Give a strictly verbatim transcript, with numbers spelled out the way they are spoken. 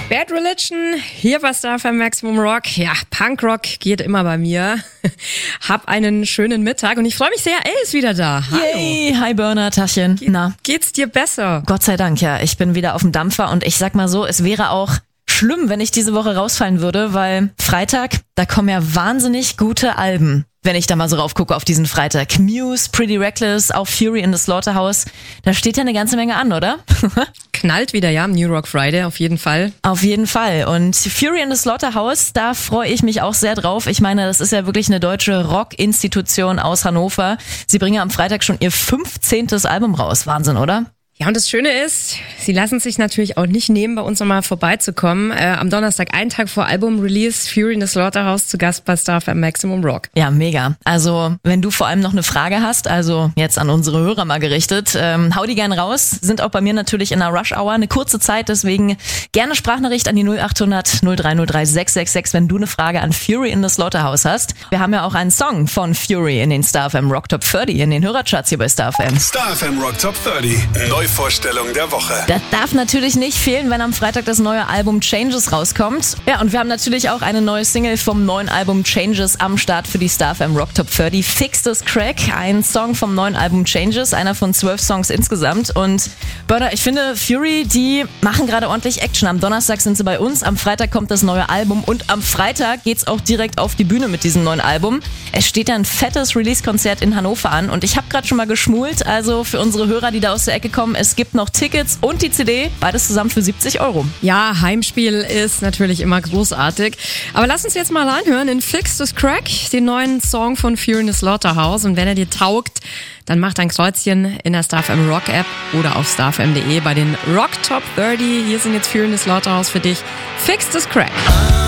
Bad Religion, hier bei Star F M Maximum Rock. Ja, Punkrock geht immer bei mir. Hab einen schönen Mittag und ich freue mich sehr, Elle ist wieder da. Hallo. Yay, hi Burner, Tachchen. Ge- Na, geht's dir besser? Gott sei Dank, ja. Ich bin wieder auf dem Dampfer und ich sag mal so, es wäre auch schlimm, wenn ich diese Woche rausfallen würde, weil Freitag, da kommen ja wahnsinnig gute Alben. Wenn ich da mal so raufgucke auf diesen Freitag. Muse, Pretty Reckless, auch Fury in the Slaughterhouse. Da steht ja eine ganze Menge an, oder? Knallt wieder, ja, am New Rock Friday, auf jeden Fall. Auf jeden Fall. Und Fury in the Slaughterhouse, da freue ich mich auch sehr drauf. Ich meine, das ist ja wirklich eine deutsche Rock-Institution aus Hannover. Sie bringen am Freitag schon ihr fünfzehntes Album raus. Wahnsinn, oder? Ja, und das Schöne ist, sie lassen sich natürlich auch nicht nehmen, bei uns nochmal vorbeizukommen. Äh, am Donnerstag, einen Tag vor Album-Release, Fury in the Slaughterhouse zu Gast bei Star F M Maximum Rock. Ja, mega. Also, wenn du vor allem noch eine Frage hast, also jetzt an unsere Hörer mal gerichtet, ähm, hau die gern raus. Sind auch bei mir natürlich in der Rush Hour eine kurze Zeit, deswegen gerne Sprachnachricht an die null acht hundert null drei null drei sechs sechs sechs, wenn du eine Frage an Fury in the Slaughterhouse hast. Wir haben ja auch einen Song von Fury in den Star F M Rock Top dreißig, in den Hörercharts hier bei Star F M. Star F M Rock Top dreißig. Neuvorstellung der Woche. Das darf natürlich nicht fehlen, wenn am Freitag das neue Album Changes rauskommt. Ja, und wir haben natürlich auch eine neue Single vom neuen Album Changes am Start für die Star F M Rock Top dreißig. Fix this Crack, ein Song vom neuen Album Changes, einer von zwölf Songs insgesamt. Und Burner, ich finde, Fury, die machen gerade ordentlich Action. Am Donnerstag sind sie bei uns, am Freitag kommt das neue Album und am Freitag geht's auch direkt auf die Bühne mit diesem neuen Album. Es steht ja ein fettes Release-Konzert in Hannover an und ich habe gerade schon mal geschmult, also für unsere Hörer, die da aus der Ecke kommen, es gibt noch Tickets und die C D, beides zusammen für siebzig Euro. Ja, Heimspiel ist natürlich immer großartig. Aber lass uns jetzt mal anhören in Fix this Crack, den neuen Song von Fury in the Slaughterhouse. Und wenn er dir taugt, dann mach ein Kreuzchen in der Star F M Rock App oder auf star f m punkt d e bei den Rock Top dreißig. Hier sind jetzt Fury in the Slaughterhouse für dich. Fix this Crack.